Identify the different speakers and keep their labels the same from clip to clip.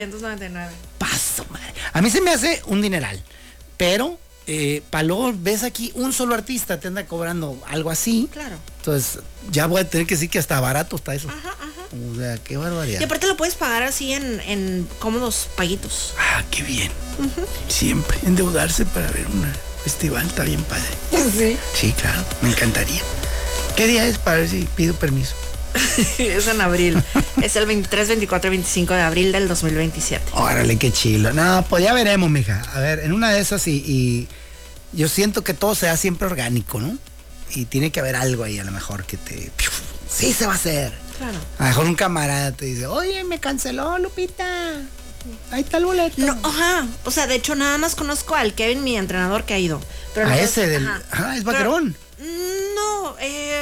Speaker 1: 199.
Speaker 2: Paso, madre. A mí se me hace un dineral, pero para luego ves aquí un solo artista te anda cobrando algo así.
Speaker 1: Claro.
Speaker 2: Entonces ya voy a tener que decir que hasta barato está eso.
Speaker 1: Ajá.
Speaker 2: O sea, qué barbaridad.
Speaker 1: Y aparte lo puedes pagar así en cómodos paguitos.
Speaker 2: Ah, qué bien. Siempre endeudarse para ver un festival está bien padre.
Speaker 1: Sí.
Speaker 2: Sí, claro, me encantaría. ¿Qué día es para ver si pido permiso?
Speaker 1: Es en abril. Es el 23, 24 y 25 de abril del 2027.
Speaker 2: Órale, qué chilo. No, pues ya veremos, mija. A ver, en una de esas y yo siento que todo sea siempre orgánico, ¿no? Y tiene que haber algo ahí a lo mejor que te... Sí se va a hacer.
Speaker 1: Claro.
Speaker 2: A lo mejor un camarada te dice, oye, me canceló Lupita. Ahí está el boleto.
Speaker 1: No, ajá. O sea, de hecho, nada más conozco al Kevin, mi entrenador, que ha ido. Pero
Speaker 2: A
Speaker 1: no
Speaker 2: ese del...
Speaker 1: ajá.
Speaker 2: Ah, es vaquerón.
Speaker 1: No,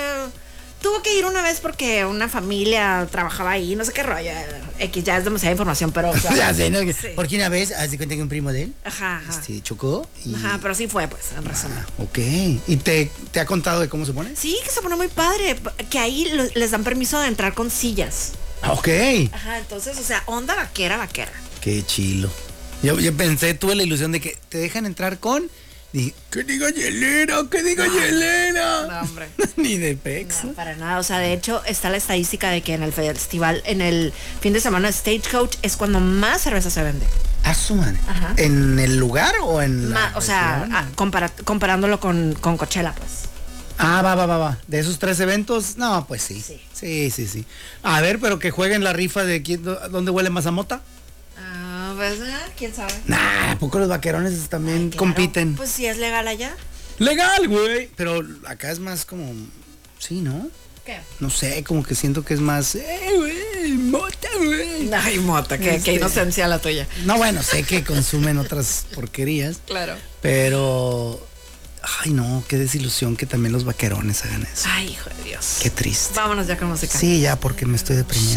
Speaker 1: tuvo que ir una vez porque una familia trabajaba ahí, no sé qué rollo. X, ya es demasiada información, pero... O sea,
Speaker 2: Ya sé, ¿no?
Speaker 1: sí.
Speaker 2: Porque una vez, haz de cuenta que un primo de él
Speaker 1: Ajá.
Speaker 2: chocó y...
Speaker 1: Ajá, pero sí fue, pues, en resumen.
Speaker 2: Ok. ¿Y te ha contado de cómo se pone?
Speaker 1: Sí, que se pone muy padre, que ahí les dan permiso de entrar con sillas.
Speaker 2: Ok.
Speaker 1: Ajá, entonces, o sea, onda vaquera.
Speaker 2: Qué chilo. Yo pensé, tuve la ilusión de que te dejan entrar con... Dije, que diga hielera, que diga hielera.
Speaker 1: No, hombre.
Speaker 2: Ni de pex.
Speaker 1: No, para nada. O sea, de hecho, está la estadística de que en el festival, en el fin de semana Stagecoach, es cuando más cerveza se vende.
Speaker 2: A su madre.
Speaker 1: Ajá.
Speaker 2: ¿En el lugar o en la
Speaker 1: O sea,
Speaker 2: región?
Speaker 1: comparándolo con Coachella, pues.
Speaker 2: Ah, va. De esos 3 eventos, no, pues sí. Sí. A ver, pero que jueguen la rifa de dónde huele más a mota.
Speaker 1: Pues, quién sabe.
Speaker 2: Nah, ¿a poco los vaquerones también
Speaker 1: Claro.
Speaker 2: compiten?
Speaker 1: Pues sí, es legal allá.
Speaker 2: Legal, güey. Pero acá es más como... Sí, ¿no?
Speaker 1: ¿Qué?
Speaker 2: No sé, como que siento que es más... güey, mota, güey.
Speaker 1: Ay, mota, qué inocencia la tuya.
Speaker 2: No, bueno, sé que consumen otras porquerías.
Speaker 1: Claro.
Speaker 2: Pero... Ay, no, qué desilusión que también los vaquerones hagan eso.
Speaker 1: Ay, hijo de Dios.
Speaker 2: Qué triste.
Speaker 1: Vámonos ya con música.
Speaker 2: Sí, ya, porque me estoy deprimiendo.